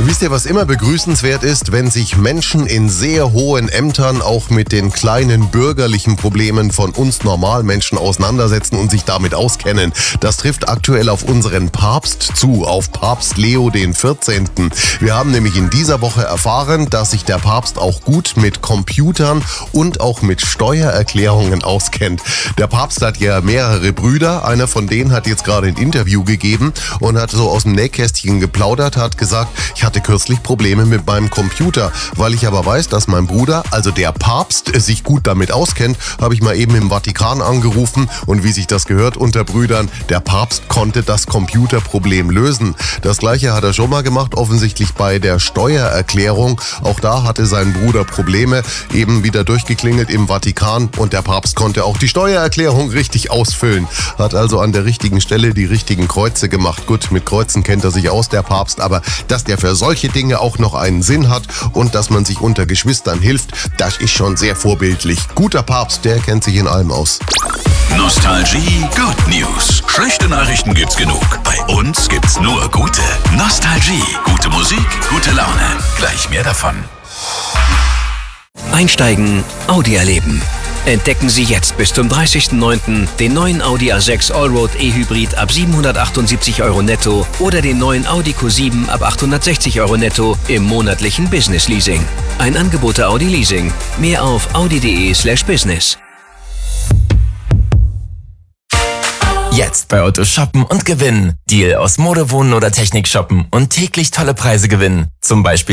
Wisst ihr, was immer begrüßenswert ist, wenn sich Menschen in sehr hohen Ämtern auch mit den kleinen bürgerlichen Problemen von uns Normalmenschen auseinandersetzen und sich damit auskennen. Das trifft aktuell auf unseren Papst zu, auf Papst Leo XIV. Wir haben nämlich in dieser Woche erfahren, dass sich der Papst auch gut mit Computern und auch mit Steuererklärungen auskennt. Der Papst hat ja mehrere Brüder. Einer von denen hat jetzt gerade ein Interview gegeben und hat so aus dem Nähkästchen geplaudert, hat gesagt, ich hatte kürzlich Probleme mit meinem Computer. Weil ich aber weiß, dass mein Bruder, also der Papst, sich gut damit auskennt, habe ich mal eben im Vatikan angerufen und wie sich das gehört unter Brüdern, der Papst konnte das Computerproblem lösen. Das gleiche hat er schon mal gemacht, offensichtlich bei der Steuererklärung. Auch da hatte sein Bruder Probleme, eben wieder durchgeklingelt im Vatikan und der Papst konnte auch die Steuererklärung richtig ausfüllen. Hat also an der richtigen Stelle die richtigen Kreuze gemacht. Gut, mit Kreuzen kennt er sich aus, der Papst, aber dass der für solche Dinge auch noch einen Sinn hat und dass man sich unter Geschwistern hilft, das ist schon sehr vorbildlich. Guter Papst, der kennt sich in allem aus. Nostalgie Good News. Schlechte Nachrichten gibt's genug. Bei uns gibt's nur gute. Nostalgie. Gute Musik, gute Laune. Gleich mehr davon. Einsteigen, Audi erleben. Entdecken Sie jetzt bis zum 30.09. den neuen Audi A6 Allroad E-Hybrid ab 778 € netto oder den neuen Audi Q7 ab 860 € netto im monatlichen Business Leasing. Ein Angebot der Audi Leasing. Mehr auf audi.de/business. Jetzt bei Otto shoppen und gewinnen. Deal aus Mode, Wohnen oder Technik shoppen und täglich tolle Preise gewinnen. Zum Beispiel